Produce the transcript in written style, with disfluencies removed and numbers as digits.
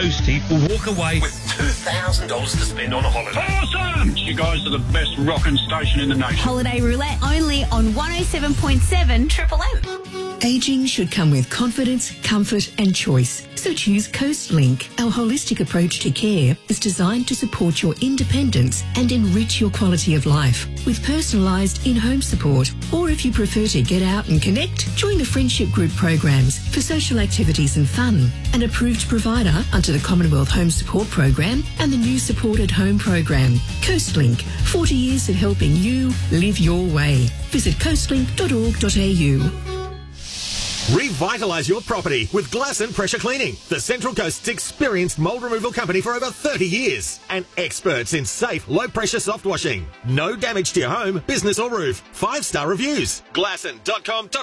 Coastie will walk away with $2,000 to spend on a holiday. Awesome! You guys are the best rockin' station in the nation. Holiday Roulette only on 107.7 Triple M. Ageing should come with confidence, comfort and choice. So choose CoastLink. Our holistic approach to care is designed to support your independence and enrich your quality of life with personalised in-home support. Or if you prefer to get out and connect, join the Friendship Group programs for social activities and fun. An approved provider under the Commonwealth Home Support Program and the new Supported Home Program. CoastLink, 40 years of helping you live your way. Visit coastlink.org.au. Revitalise your property with Glasson Pressure Cleaning, the Central Coast's experienced mould removal company for over 30 years and experts in safe, low-pressure soft washing. No damage to your home, business or roof. 5-star reviews. Glasson.com.au